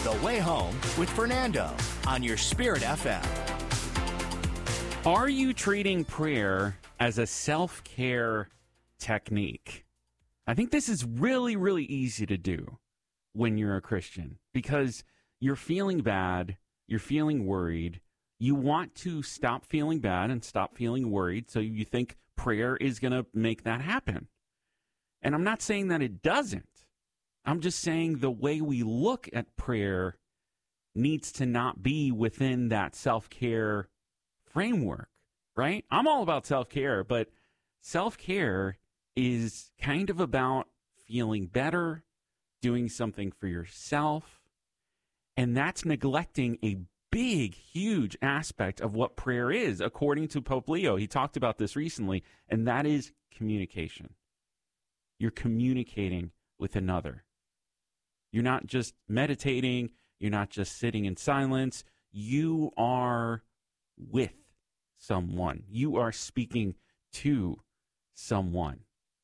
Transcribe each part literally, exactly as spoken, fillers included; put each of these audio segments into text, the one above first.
The Way Home with Fernando on your Spirit F M. Are you treating prayer as a self-care technique? I think this is really, really easy to do when you're a Christian because you're feeling bad, you're feeling worried, you want to stop feeling bad and stop feeling worried, so you think prayer is going to make that happen. And I'm not saying that it doesn't. I'm just saying the way we look at prayer needs to not be within that self-care framework, right? I'm all about self-care, but self-care is kind of about feeling better, doing something for yourself, and that's neglecting a big, huge aspect of what prayer is, according to Pope Leo. He talked about this recently, and that is communication. You're communicating with another. You're not just meditating. You're not just sitting in silence. You are with someone. You are speaking to someone.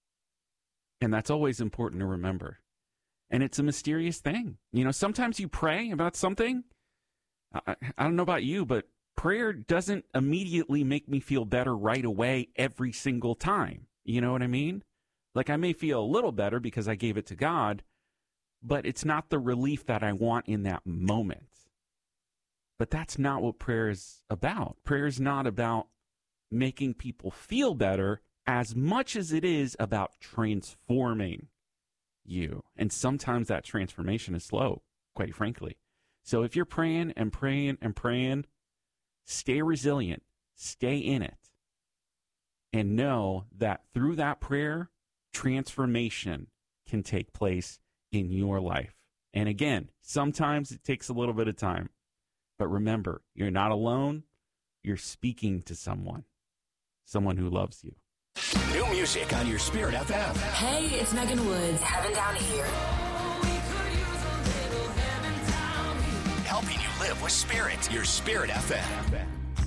And that's always important to remember. And it's a mysterious thing. You know, sometimes you pray about something. I, I don't know about you, but prayer doesn't immediately make me feel better right away every single time. You know what I mean? Like I may feel a little better because I gave it to God, but it's not the relief that I want in that moment. But that's not what prayer is about. Prayer is not about making people feel better as much as it is about transforming you. And sometimes that transformation is slow, quite frankly. So if you're praying and praying and praying, stay resilient, stay in it, and know that through that prayer, transformation can take place in your life. And again, sometimes it takes a little bit of time. But remember, you're not alone. You're speaking to someone, someone who loves you. New music on your Spirit F M. Hey, it's Megan Woods. Heaven Down Here. Helping you live with Spirit, your Spirit F M.